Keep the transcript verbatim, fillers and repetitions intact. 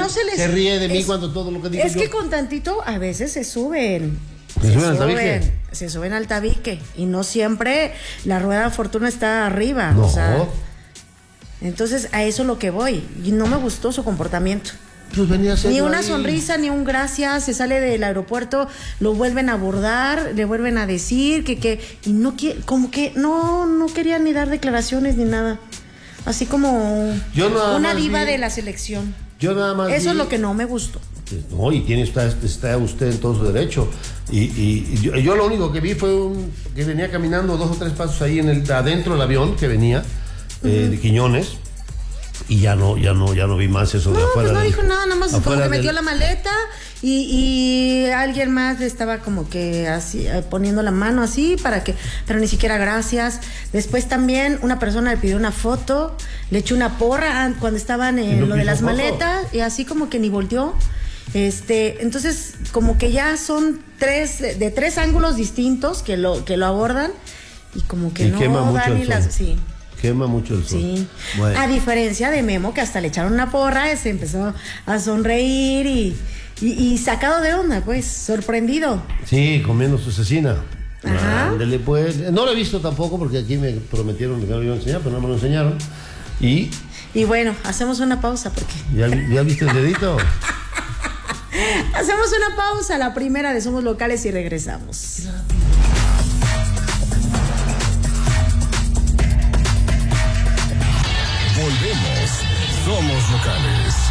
no se les... Se ríe de mí es, cuando todo lo que digo Es yo. que con tantito a veces se suben. ¿Se suben al tabique? Se suben al tabique. Y no siempre la rueda de fortuna está arriba. No. O sea, entonces a eso es lo que voy. Y no me gustó su comportamiento. Pues venía a Ni una ahí. sonrisa, ni un gracias, se sale del aeropuerto, lo vuelven a abordar, le vuelven a decir que, que, y no quiere, como que no, no querían ni dar declaraciones ni nada. Así como Yo nada una más diva vi- de la selección. Yo nada más Eso vi- es lo que no me gustó. No, y tiene está, está usted en todo su derecho. Y, y, y yo, yo lo único que vi fue un, que venía caminando dos o tres pasos ahí en el adentro del avión que venía uh-huh. eh, de Quiñones. Y ya no, ya no, ya no vi más eso de no, afuera. Pues no del, dijo nada, nada más como que del... metió la maleta y, y alguien más le estaba como que así poniendo la mano así para que, pero ni siquiera gracias. Después también una persona le pidió una foto, le echó una porra cuando estaban en no lo de las foto? maletas y así como que ni volteó. Este, entonces como que ya son tres de, de tres ángulos distintos que lo que lo abordan y como que y no quema mucho dan ni el las sol. sí. Quema mucho el sol. Sí. Bueno. A diferencia de Memo, que hasta le echaron una porra, se empezó a sonreír y, y, y sacado de onda, pues, sorprendido. Sí, comiendo su cecina. Ajá. Ándele, pues. No lo he visto tampoco porque aquí me prometieron que me lo iban a enseñar, pero no me lo enseñaron. Y. Y bueno, hacemos una pausa porque. ¿Ya, ya viste el dedito? Hacemos una pausa, la primera de Somos Locales y regresamos. Volvemos. Somos Locales.